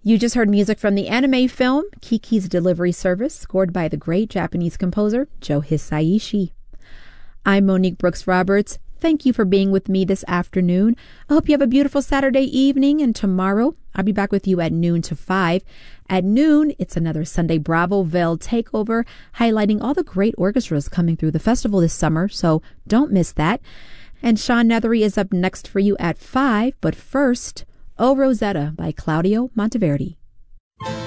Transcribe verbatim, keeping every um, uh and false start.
You just heard music from the anime film Kiki's Delivery Service, scored by the great Japanese composer Joe Hisaishi. I'm Monique Brooks Roberts. Thank you for being with me this afternoon. I hope you have a beautiful Saturday evening, and tomorrow I'll be back with you at noon to five. At noon, it's another Sunday Bravo Veil takeover, highlighting all the great orchestras coming through the festival this summer, so don't miss that. And Sean Nethery is up next for you at five, but first, O Rosetta by Claudio Monteverdi.